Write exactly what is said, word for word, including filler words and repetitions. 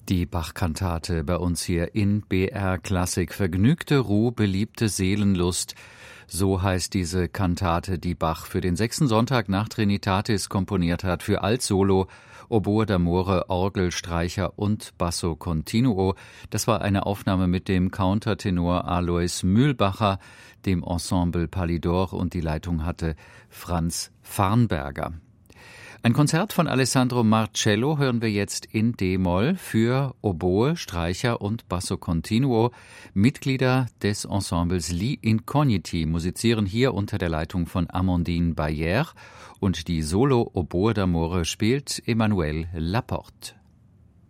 Die Bach-Kantate bei uns hier in B R Klassik. Vergnügte Ruh, beliebte Seelenlust. So heißt diese Kantate, die Bach für den sechsten Sonntag nach Trinitatis komponiert hat, für Altsolo, Oboe d'amore, Orgel, Streicher und Basso continuo. Das war eine Aufnahme mit dem Countertenor Alois Mühlbacher, dem Ensemble Palidor, und die Leitung hatte Franz Farnberger. Ein Konzert von Alessandro Marcello hören wir jetzt in D-Moll für Oboe, Streicher und Basso continuo. Mitglieder des Ensembles Li Incogniti musizieren hier unter der Leitung von Amandine Bayer, und die Solo Oboe d'amore spielt Emmanuel Laporte.